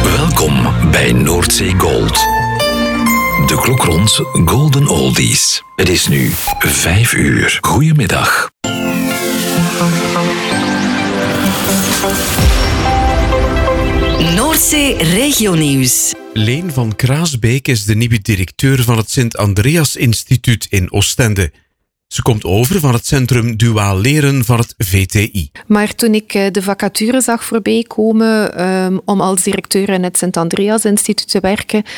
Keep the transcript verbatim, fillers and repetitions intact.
Welkom bij Noordzee Gold. De klok rond Golden Oldies. Het is nu vijf uur. Goedemiddag. Noordzee Regionieuws. Leen van Kraasbeek is de nieuwe directeur van het Sint-Andreas Instituut in Oostende. Ze komt over van het Centrum Duaal Leren van het V T I. Maar toen ik de vacature zag voorbij komen um, om als directeur in het Sint-Andreas Instituut te werken,